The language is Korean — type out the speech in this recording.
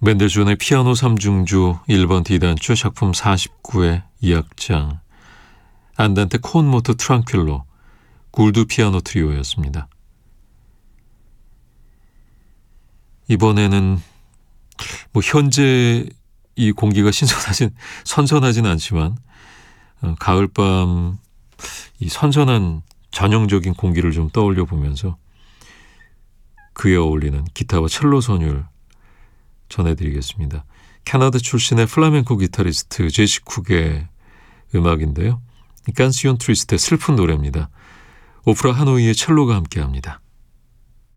멘델존의 피아노 3중주 1번 D단조 작품 49의 2악장 안단테 콘 모토 트랑퀼로 굴드 피아노 트리오였습니다. 이번에는 현재 이 공기가 선선하진 않지만 가을밤 이 선선한 전형적인 공기를 좀 떠올려 보면서 그에 어울리는 기타와 첼로 선율 전해드리겠습니다. 캐나다 출신의 플라멩코 기타리스트 제시 쿡의 음악인데요. 깐시온 트리스트의 슬픈 노래입니다. 오프라 하노이의 첼로가 함께합니다.